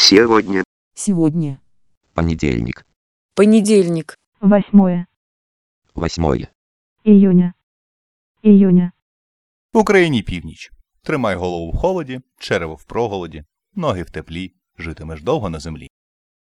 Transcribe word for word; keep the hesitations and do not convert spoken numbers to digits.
Сегодня. Сегодня. Понедельник. Понедельник. Восьмое. Восьмое. Июня. Июня. В Україні північ. Тримай голову в холоді, черево в проголоді, ноги в теплі, житимеш довго на землі.